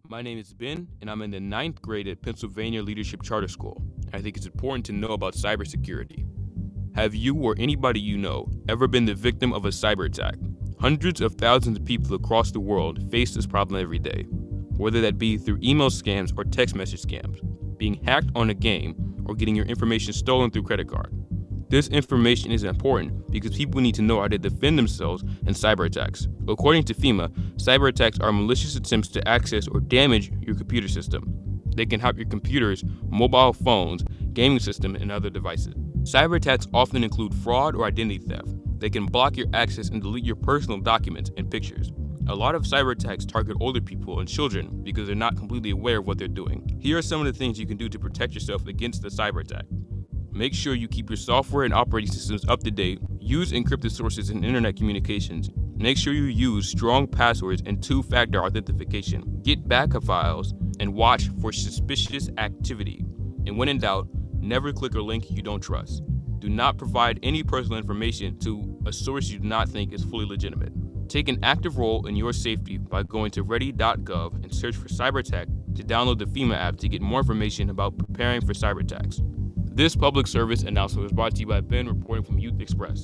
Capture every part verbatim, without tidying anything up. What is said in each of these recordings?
My name is Ben, and I'm in the ninth grade at Pennsylvania Leadership Charter School. I think it's important to know about cybersecurity. Have you or anybody you know ever been the victim of a cyber attack? Hundreds of thousands of people across the world face this problem every day, whether that be through email scams or text message scams, being hacked on a game, or getting your information stolen through credit card. This information is important because people need to know how to defend themselves in cyber attacks. According to FEMA, cyber attacks are malicious attempts to access or damage your computer system. They can help your computers, mobile phones, gaming system, and other devices. Cyber attacks often include fraud or identity theft. They can block your access and delete your personal documents and pictures. A lot of cyber attacks target older people and children because they're not completely aware of what they're doing. Here are some of the things you can do to protect yourself against the cyber attack. Make sure you keep your software and operating systems up to date. Use encrypted sources in internet communications. Make sure you use strong passwords and two-factor authentication. Get backup files and watch for suspicious activity. And when in doubt, never click a link you don't trust. Do not provide any personal information to a source you do not think is fully legitimate. Take an active role in your safety by going to ready dot gov and search for cyber attack to download the FEMA app to get more information about preparing for cyber attacks. This public service announcement was brought to you by Ben, reporting from Youth Express.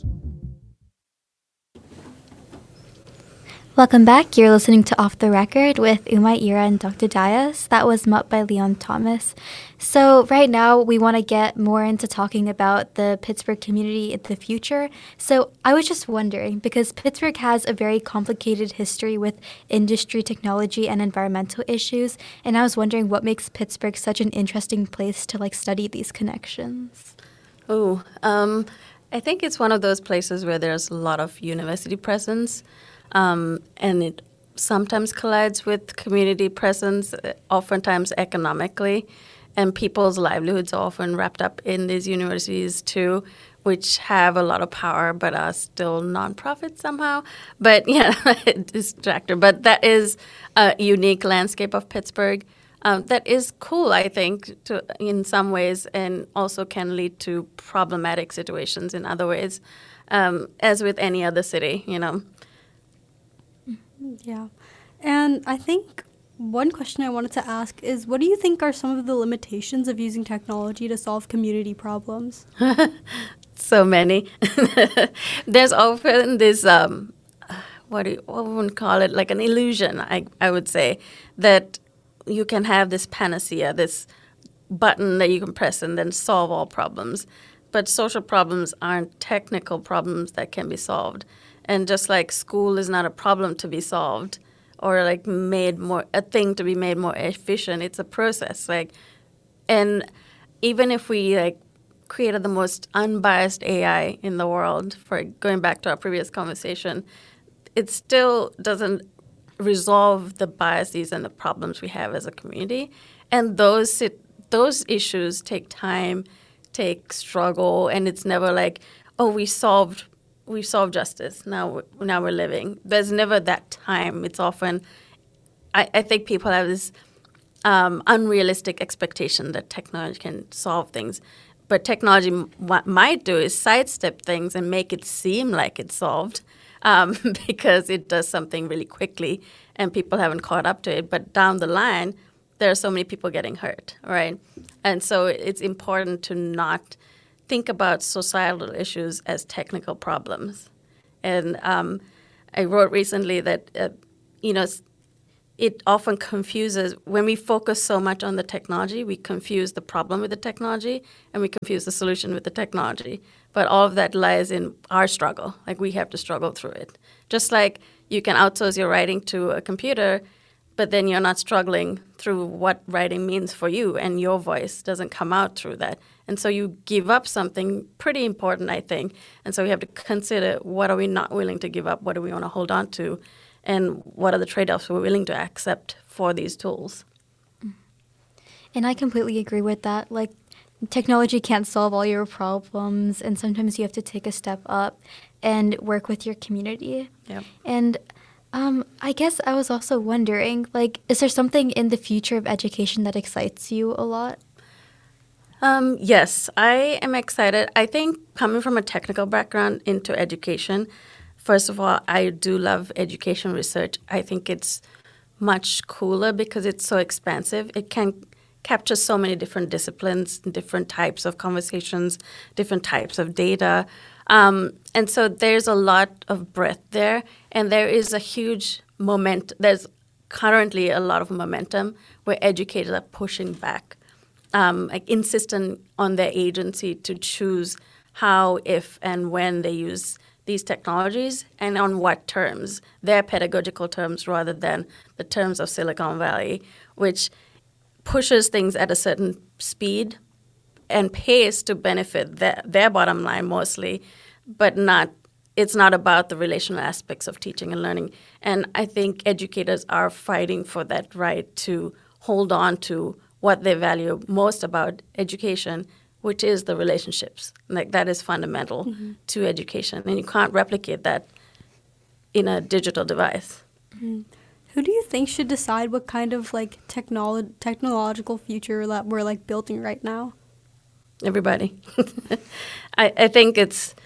Welcome back. You're listening to Off the Record with Umay Ira and Doctor Dias. That was Mutt by Leon Thomas. So right now we want to get more into talking about the Pittsburgh community in the future. So I was just wondering, because Pittsburgh has a very complicated history with industry, technology, and environmental issues, and I was wondering what makes Pittsburgh such an interesting place to like study these connections. Oh, um, I think it's one of those places where there's a lot of university presence. Um, and it sometimes collides with community presence, oftentimes economically, and people's livelihoods are often wrapped up in these universities too, which have a lot of power but are still nonprofit somehow. But yeah, distractor. But that is a unique landscape of Pittsburgh. Um, that is cool, I think, to, in some ways, and also can lead to problematic situations in other ways, um, as with any other city, you know. Yeah. And I think one question I wanted to ask is, what do you think are some of the limitations of using technology to solve community problems? So many. There's often this, um, what do you, what would one call it, like an illusion, I, I would say, that you can have this panacea, this button that you can press and then solve all problems. But social problems aren't technical problems that can be solved. And just like school is not a problem to be solved or like made more, a thing to be made more efficient, it's a process. Like, and even if we like created the most unbiased A I in the world, for going back to our previous conversation, it still doesn't resolve the biases and the problems we have as a community. And those those issues take time, take struggle, and it's never like, oh, we solved we solved justice. Now, now we're living. There's never that time. It's often, I, I think people have this um, unrealistic expectation that technology can solve things. But technology, m- what might do is sidestep things and make it seem like it's solved um, because it does something really quickly and people haven't caught up to it. But down the line, there are so many people getting hurt, right? And so it's important to not think about societal issues as technical problems. And um, I wrote recently that, uh, you know, it often confuses, when we focus so much on the technology, we confuse the problem with the technology and we confuse the solution with the technology. But all of that lies in our struggle. Like, we have to struggle through it. Just like you can outsource your writing to a computer, but then you're not struggling through what writing means for you, and your voice doesn't come out through that. And so you give up something pretty important, I think. And so we have to consider, what are we not willing to give up? What do we want to hold on to? And what are the trade-offs we're willing to accept for these tools? And I completely agree with that. Like, technology can't solve all your problems, and sometimes you have to take a step up and work with your community. Yeah. And um, I guess I was also wondering, like, is there something in the future of education that excites you a lot? Um, yes, I am excited. I think coming from a technical background into education, first of all, I do love education research. I think it's much cooler because it's so expansive. It can capture so many different disciplines, different types of conversations, different types of data. Um, and so there's a lot of breadth there, and there is a huge moment. There's currently a lot of momentum where educators are pushing back, um, like insisting on their agency to choose how, if, and when they use these technologies and on what terms, their pedagogical terms rather than the terms of Silicon Valley, which pushes things at a certain speed and pace to benefit their, their bottom line mostly, but not. It's not about the relational aspects of teaching and learning. And I think educators are fighting for that right to hold on to what they value most about education, which is the relationships. Like that is fundamental mm-hmm. to education, and you can't replicate that in a digital device. Mm-hmm. Who do you think should decide what kind of like technolo- technological future that we're like building right now? Everybody. I, I think it's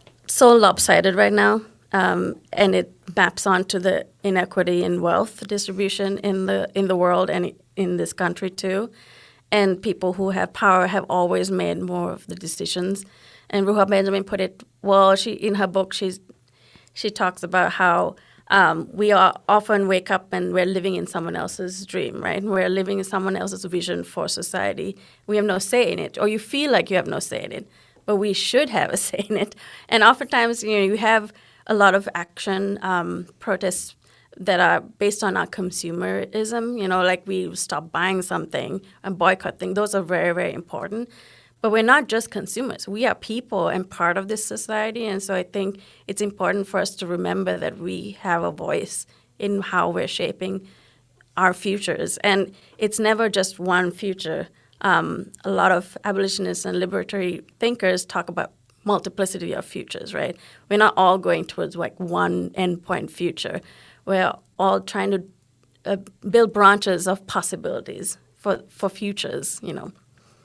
so lopsided right now, um, and it maps onto the inequity in wealth distribution in the in the world and in this country too. And people who have power have always made more of the decisions. And Ruha Benjamin put it well. She in her book she's she talks about how um, we are often wake up and we're living in someone else's dream, right? We're living in someone else's vision for society. We have no say in it, or you feel like you have no say in it. But we should have a say in it. And oftentimes, you know, you have a lot of action, um, protests that are based on our consumerism, you know, like we stop buying something and boycott things. Those are very, very important. But we're not just consumers. We are people and part of this society. And so I think it's important for us to remember that we have a voice in how we're shaping our futures. And it's never just one future. Um, a lot of abolitionists and liberatory thinkers talk about multiplicity of futures, right? We're not all going towards like one endpoint future. We're all trying to uh, build branches of possibilities for, for futures, you know.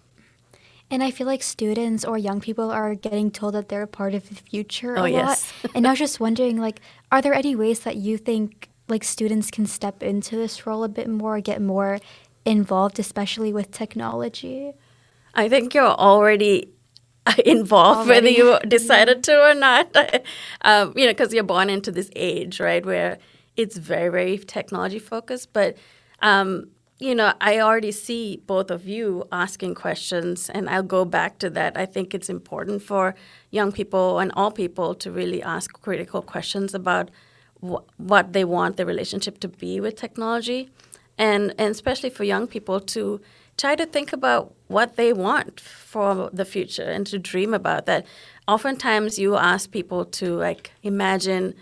And I feel like students or young people are getting told that they're a part of the future oh, a yes. lot. And I was just wondering, like, are there any ways that you think like students can step into this role a bit more, get more involved, especially with technology? I think you're already involved, already? Whether you decided to or not. um, you know, because you're born into this age, right, where it's very, very technology focused. But, um, you know, I already see both of you asking questions, and I'll go back to that. I think it's important for young people and all people to really ask critical questions about wh- what they want their relationship to be with technology. And, and especially for young people to try to think about what they want for the future and to dream about that. Oftentimes you ask people to like imagine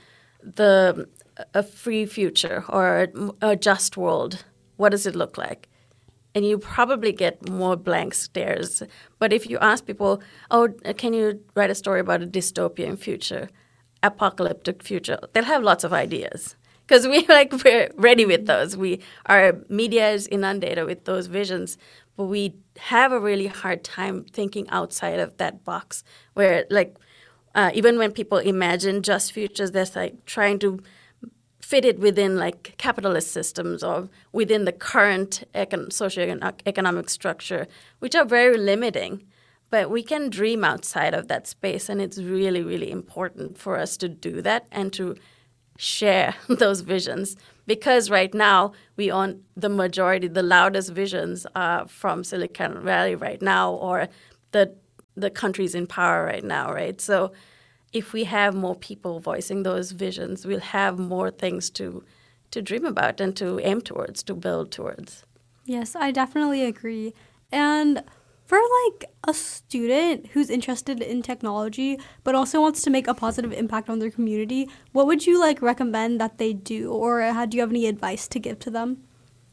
the a free future or a, a just world. What does it look like? And you probably get more blank stares. But if you ask people, oh, can you write a story about a dystopian future, apocalyptic future, they'll have lots of ideas. Because we like we're ready with those. We our media is inundated with those visions, but we have a really hard time thinking outside of that box. Where like uh, even when people imagine just futures, they're like trying to fit it within like capitalist systems or within the current econ- socio-economic structure, which are very limiting. But we can dream outside of that space, and it's really, really important for us to do that and to share those visions, because right now we own the majority, the loudest visions are from Silicon Valley right now, or the the countries in power right now, right? So if we have more people voicing those visions, we'll have more things to to dream about and to aim towards, to build towards. Yes, I definitely agree. And for like a student who's interested in technology but also wants to make a positive impact on their community, what would you like recommend that they do, or how, do you have any advice to give to them?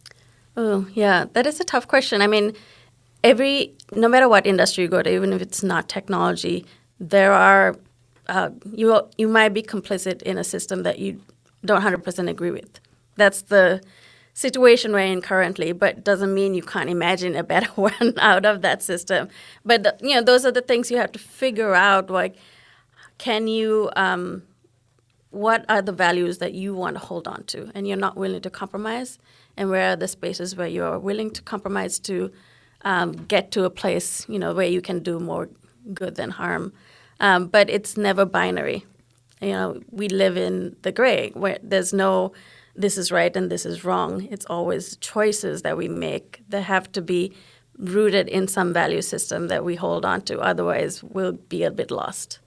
Oh, yeah, that is a tough question. I mean, every no matter what industry you go to, even if it's not technology, there are uh, you you might be complicit in a system that you don't one hundred percent agree with. That's the situation we're in currently, but doesn't mean you can't imagine a better one out of that system. But, you know, those are the things you have to figure out, like, can you um, what are the values that you want to hold on to and you're not willing to compromise, and where are the spaces where you're willing to compromise to um, get to a place, you know, where you can do more good than harm. Um, but it's never binary. You know, we live in the gray where there's no this is right and this is wrong. It's always choices that we make that have to be rooted in some value system that we hold on to. Otherwise, we'll be a bit lost.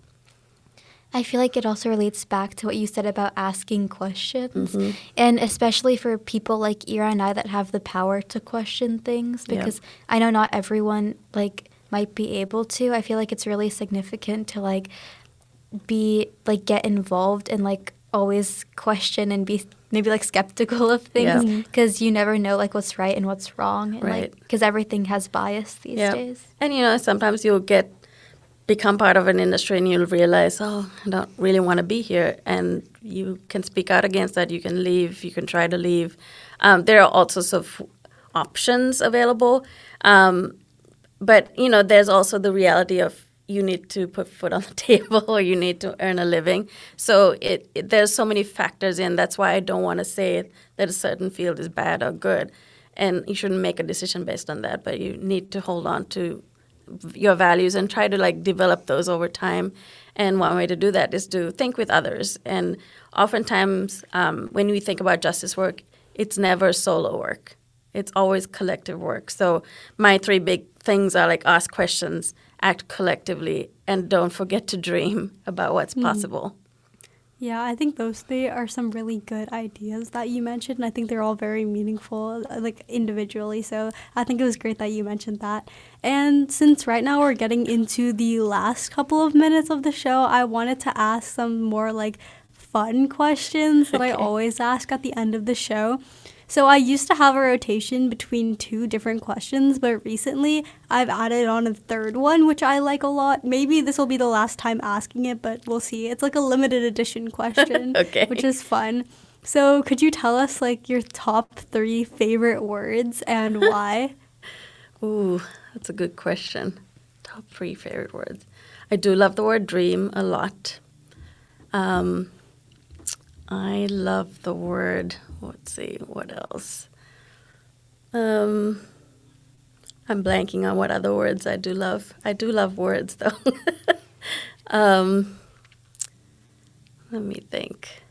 I feel like it also relates back to what you said about asking questions. Mm-hmm. And especially for people like Ira and I that have the power to question things, because yeah. I know not everyone like might be able to. I feel like it's really significant to like be like get involved and like always question and be maybe like skeptical of things, because yeah. you never know like what's right and what's wrong, and right. like because everything has bias these yeah. days. And you know, sometimes you'll get become part of an industry and you'll realize, oh, I don't really want to be here, and you can speak out against that. You can leave. You can try to leave. Um, there are all sorts of options available, um, but you know, there's also the reality of you need to put food on the table or you need to earn a living. So it, it there's so many factors in. That's why I don't want to say that a certain field is bad or good, and you shouldn't make a decision based on that. But you need to hold on to your values and try to like develop those over time. And one way to do that is to think with others. And oftentimes um, when we think about justice work, it's never solo work. It's always collective work. So my three big things are like ask questions, act collectively, and don't forget to dream about what's mm. possible. Yeah, I think those three are some really good ideas that you mentioned, and I think they're all very meaningful, like individually. So I think it was great that you mentioned that. And since right now we're getting into the last couple of minutes of the show, I wanted to ask some more like fun questions that okay. I always ask at the end of the show. So I used to have a rotation between two different questions, but recently I've added on a third one, which I like a lot. Maybe this will be the last time asking it, but we'll see. It's like a limited edition question, okay. which is fun. So could you tell us like your top three favorite words and why? Ooh, that's a good question. Top three favorite words. I do love the word dream a lot. Um, I love the word... Let's see, what else? Um, I'm blanking on what other words I do love. I do love words, though. um, let me think.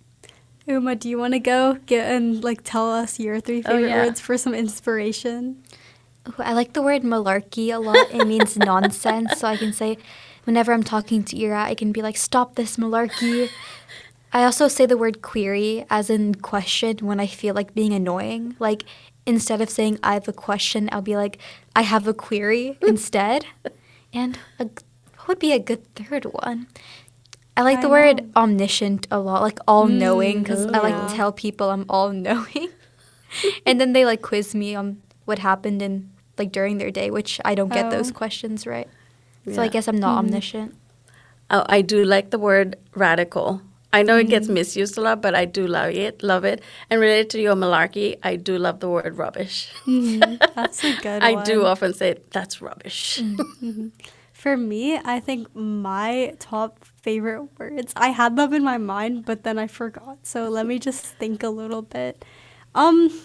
Uma, do you want to go get and like tell us your three favorite oh, yeah. words for some inspiration? Ooh, I like the word malarkey a lot. It means nonsense. So I can say, whenever I'm talking to Ira, I can be like, stop this malarkey. I also say the word query as in question when I feel like being annoying. Like, instead of saying I have a question, I'll be like, I have a query instead. And a, what would be a good third one? I like I the know. word omniscient a lot, like all-knowing, because mm, I like yeah. to tell people I'm all-knowing. And then they like quiz me on what happened in like during their day, which I don't get oh. those questions right. Yeah. So I guess I'm not mm. omniscient. Oh, I do like the word radical. I know it gets misused a lot, but I do love it. Love it. And related to your malarkey, I do love the word rubbish. Mm, that's a good I one. I do often say, that's rubbish. Mm-hmm. For me, I think my top favorite words, I had them in my mind, but then I forgot. So let me just think a little bit. Um,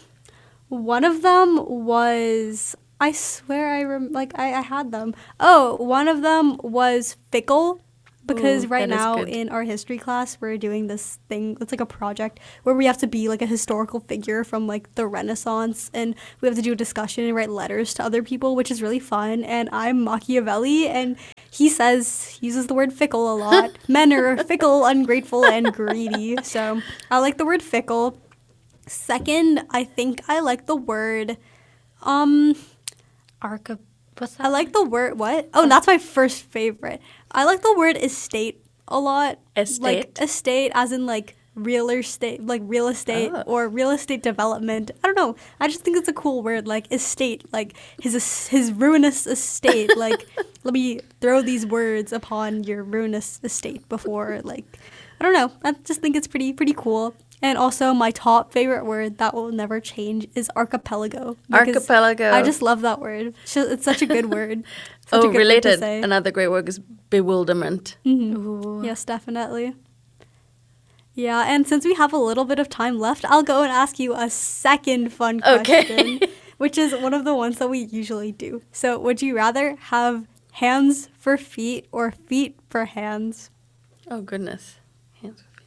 one of them was, I swear I rem- like I, I had them. Oh, one of them was fickle. Because Ooh, right now in our history class, we're doing this thing. It's like a project where we have to be like a historical figure from like the Renaissance. And we have to do a discussion and write letters to other people, which is really fun. And I'm Machiavelli. And he says, he uses the word fickle a lot. Men are fickle, ungrateful, and greedy. So I like the word fickle. Second, I think I like the word um, archipelago. What's that? I like the word, what? Oh, that's my first favorite. I like the word estate a lot. Estate? Like estate as in like real estate, like real estate oh. or real estate development. I don't know. I just think it's a cool word, like estate, like his his ruinous estate. Like, let me throw these words upon your ruinous estate before, like, I don't know. I just think it's pretty pretty cool. And also, my top favorite word that will never change is archipelago. Archipelago. I just love that word. It's such a good word. Such oh, a good related. Word to say. Another great word is bewilderment. Mm-hmm. Yes, definitely. Yeah, and since we have a little bit of time left, I'll go and ask you a second fun Okay. question, which is one of the ones that we usually do. So, would you rather have hands for feet or feet for hands? Oh, goodness. Hands for feet.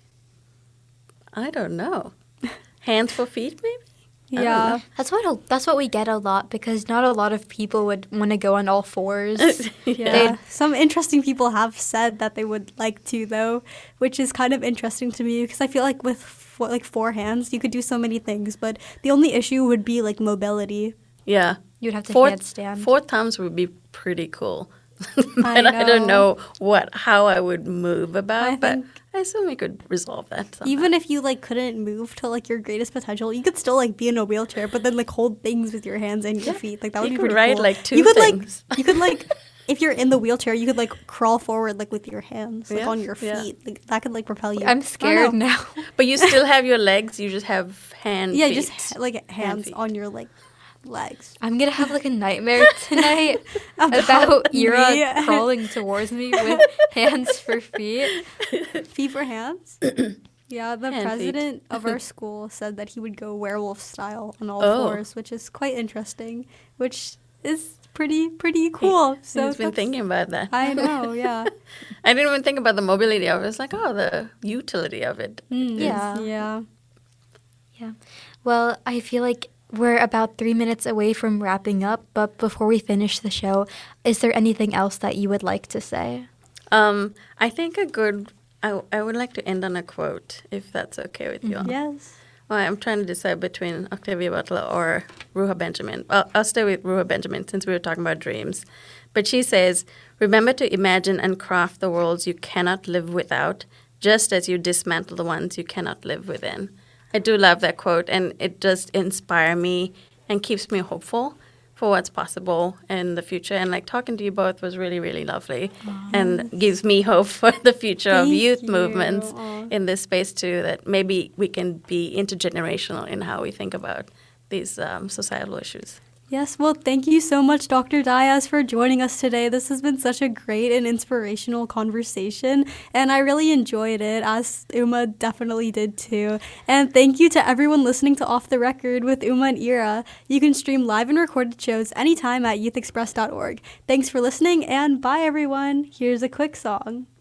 I don't know. Hands for feet, maybe? don't Yeah. know. That's what a, that's what we get a lot because not a lot of people would want to go on all fours. Yeah. They'd- Some interesting people have said that they would like to, though, which is kind of interesting to me because I feel like with four, like four hands, you could do so many things, but the only issue would be like mobility. Yeah. You'd have to Four, handstand. four thumbs would be pretty cool. but I I, don't know. know what how I would move about, I but think- I assume we could resolve that somehow. Even if you like couldn't move to like your greatest potential, you could still like be in a wheelchair, but then like hold things with your hands and your Yeah. feet. Like that would You be could pretty ride, cool. like, two you could things. like you could like if you're in the wheelchair, you could like crawl forward like with your hands, like Yeah, on your yeah. feet. Like that could like propel you. I'm I scared don't know. now. But you still have your legs, you just have hand Yeah, feet. just h- like hands feet. on your like legs. I'm gonna have like a nightmare tonight About about Ira me. crawling towards me with hands for feet. Feet for hands. Yeah, the Hand feet. president of our school said that he would go werewolf style on all Oh. fours, which is quite interesting, which is pretty pretty cool. So He's been that's- thinking about that. I know, yeah. I didn't even think about the mobility of it. It's like, oh, the utility of it. Mm, Yeah. Yeah. Yeah. Well, I feel like we're about three minutes away from wrapping up, but before we finish the show, is there anything else that you would like to say? Um, I think a good. I, I would like to end on a quote, if that's okay with you all. Yes. Well, I'm trying to decide between Octavia Butler or Ruha Benjamin. Well, I'll stay with Ruha Benjamin since we were talking about dreams. But she says, remember to imagine and craft the worlds you cannot live without, just as you dismantle the ones you cannot live within. I do love that quote, and it does inspire me and keeps me hopeful for what's possible in the future. And like talking to you both was really, really lovely and gives me hope for the future of Thank youth you. movements Aw. in this space too, that maybe we can be intergenerational in how we think about these um, societal issues. Yes, well, thank you so much, Doctor Diaz, for joining us today. This has been such a great and inspirational conversation, and I really enjoyed it, as Uma definitely did too. And thank you to everyone listening to Off the Record with Uma and Ira. You can stream live and recorded shows anytime at youth express dot org. Thanks for listening, and bye, everyone. Here's a quick song.